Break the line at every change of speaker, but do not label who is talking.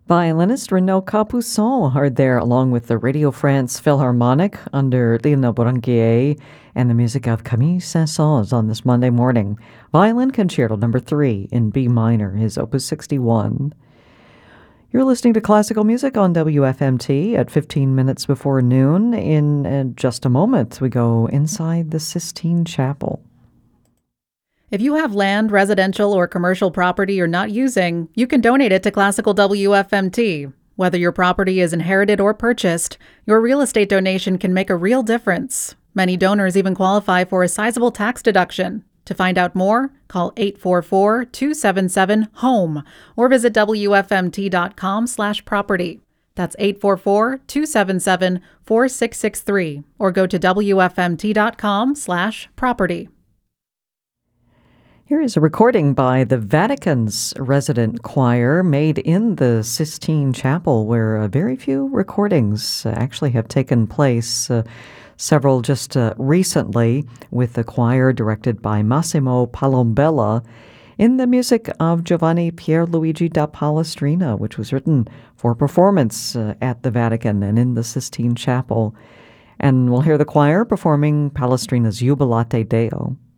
Violinist Renaud Capuçon heard there along with the Radio France Philharmonic under Lino Branquier and the music of Camille Saint-Saëns on this Monday morning. Violin Concerto No. 3 in B minor, his Opus 61. You're listening to classical music on WFMT at 15 minutes before noon. In just a moment, we go inside the Sistine Chapel.
If you have land, residential, or commercial property you're not using, you can donate it to Classical WFMT. Whether your property is inherited or purchased, your real estate donation can make a real difference. Many donors even qualify for a sizable tax deduction. To find out more, call 844-277-HOME or visit WFMT.com/property. That's 844-277-4663 or go to WFMT.com/property.
Here is a recording by the Vatican's resident choir made in the Sistine Chapel, where very few recordings actually have taken place. Several just recently, with the choir directed by Massimo Palombella in the music of Giovanni Pierluigi da Palestrina, which was written for performance at the Vatican and in the Sistine Chapel. And we'll hear the choir performing Palestrina's Jubilate Deo.